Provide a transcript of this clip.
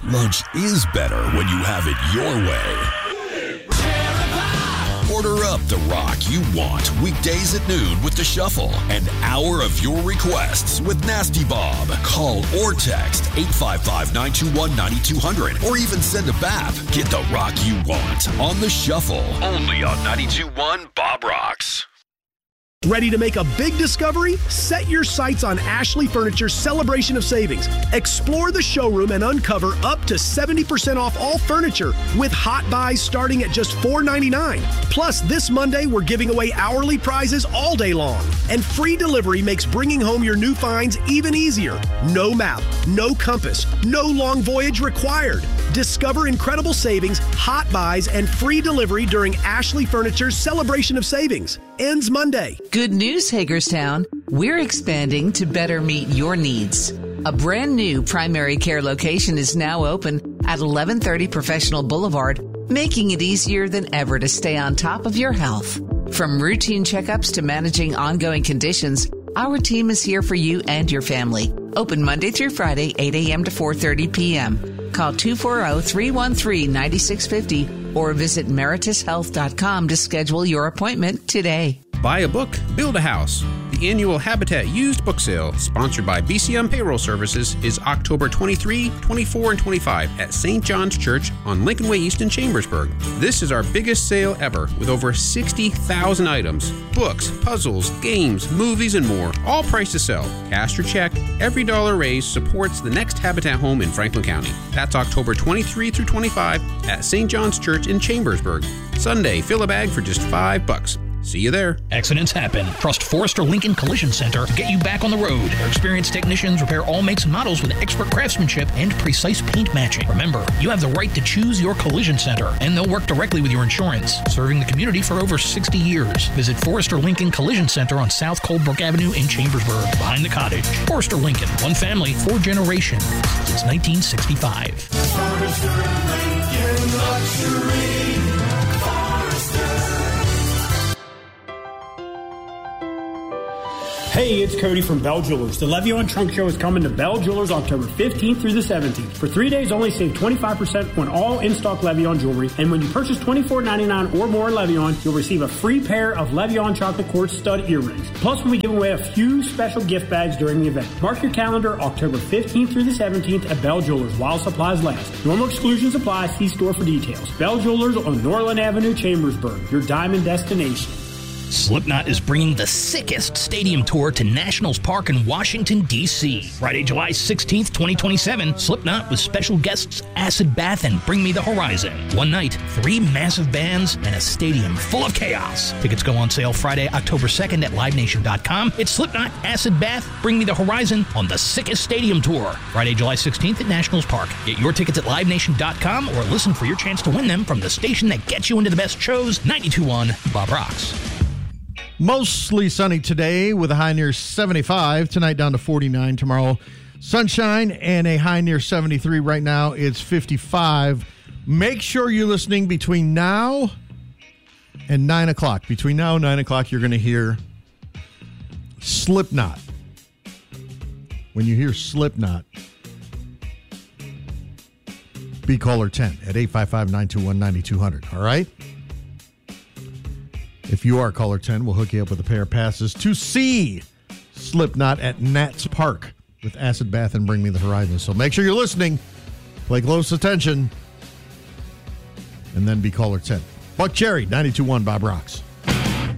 lunch is better when you have it your way. Order up the rock you want weekdays at noon with The Shuffle. An hour of your requests with Nasty Bob. Call or text 855-921-9200 or even send a BAP. Get the rock you want on The Shuffle. Only on 92.1 Bob Rocks. Ready to make a big discovery? Set your sights on Ashley Furniture's Celebration of Savings. Explore the showroom and uncover up to 70% off all furniture with hot buys starting at just $4.99. Plus, this Monday, we're giving away hourly prizes all day long. And free delivery makes bringing home your new finds even easier. No map, no compass, no long voyage required. Discover incredible savings, hot buys, and free delivery during Ashley Furniture's Celebration of Savings. Ends Monday. Good news, Hagerstown. We're expanding to better meet your needs. A brand new primary care location is now open at 1130 Professional Boulevard, making it easier than ever to stay on top of your health. From routine checkups to managing ongoing conditions, our team is here for you and your family. Open Monday through Friday, 8 a.m. to 4:30 p.m. Call 240-313-9650 or visit meritushealth.com to schedule your appointment today. Buy a book, build a house. The annual Habitat Used Book Sale, sponsored by BCM Payroll Services, is October 23, 24, and 25 at St. John's Church on Lincoln Way East in Chambersburg. This is our biggest sale ever, with over 60,000 items. Books, puzzles, games, movies, and more, all priced to sell. Cash or check, every dollar raised supports the next Habitat home in Franklin County. That's October 23 through 25 at St. John's Church in Chambersburg. Sunday, fill a bag for just $5. See you there. Accidents happen. Trust Forrester Lincoln Collision Center to get you back on the road. Their experienced technicians repair all makes and models with expert craftsmanship and precise paint matching. Remember, you have the right to choose your collision center, and they'll work directly with your insurance. Serving the community for over 60 years. Visit Forrester Lincoln Collision Center on South Coldbrook Avenue in Chambersburg, behind the cottage. Forrester Lincoln, one family, 4 generations, since 1965. Forrester Lincoln Luxury. Hey, it's Cody from Bell Jewelers. The Levion Trunk Show is coming to Bell Jewelers October 15th through the 17th. For 3 days only, save 25% on all in-stock Levion jewelry. And when you purchase $24.99 or more in Levion, you'll receive a free pair of Levion chocolate quartz stud earrings. Plus, we'll be giving away a few special gift bags during the event. Mark your calendar October 15th through the 17th at Bell Jewelers while supplies last. Normal exclusions apply. See store for details. Bell Jewelers on Norland Avenue, Chambersburg, your diamond destination. Slipknot is bringing the sickest stadium tour to Nationals Park in Washington, D.C. Friday, July 16th, 2027, Slipknot with special guests Acid Bath and Bring Me the Horizon. One night, 3 massive bands, and a stadium full of chaos. Tickets go on sale Friday, October 2nd at LiveNation.com. It's Slipknot, Acid Bath, Bring Me the Horizon on the sickest stadium tour. Friday, July 16th at Nationals Park. Get your tickets at LiveNation.com or listen for your chance to win them from the station that gets you into the best shows, 92.1 Bob Rocks. Mostly sunny today with a high near 75. Tonight down to 49. Tomorrow, sunshine and a high near 73. Right now, it's 55. Make sure you're listening between now and 9 o'clock. Between now and 9 o'clock, you're going to hear Slipknot. When you hear Slipknot, be caller 10 at 855-921-9200. All right? If you are caller 10, we'll hook you up with a pair of passes to see Slipknot at Nats Park with Acid Bath and Bring Me the Horizon. So make sure you're listening, play close attention, and then be caller 10. Buck Cherry, 92.1 Bob Rocks.